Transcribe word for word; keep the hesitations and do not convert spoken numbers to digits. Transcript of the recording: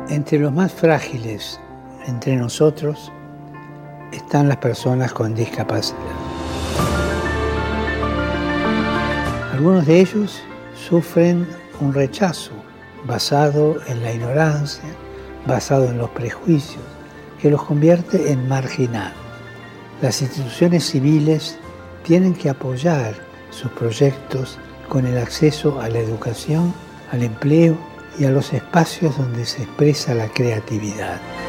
Entre los más frágiles entre nosotros están las personas con discapacidad. Algunos de ellos sufren un rechazo basado en la ignorancia, basado en los prejuicios, que los convierte en marginados. Las instituciones civiles tienen que apoyar sus proyectos con el acceso a la educación, al empleo y a los espacios donde se expresa la creatividad.